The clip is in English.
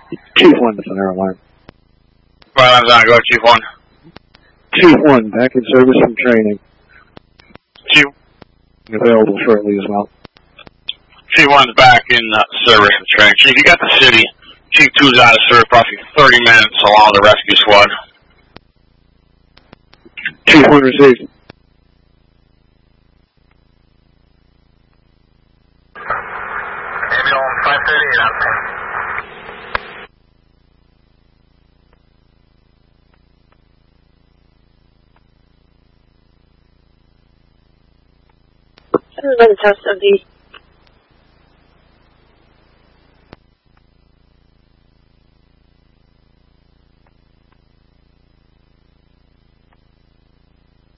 Chief 1 to Center Line. Right, I'm go Chief 1. Chief 1, back in service from training. Chief Available shortly as well. Chief 1's back in service from training. Chief, you got the city. Chief 2's out of service, approximately 30 minutes along the rescue squad. Chief 1 received. Ambulance 538 out there. Another test of the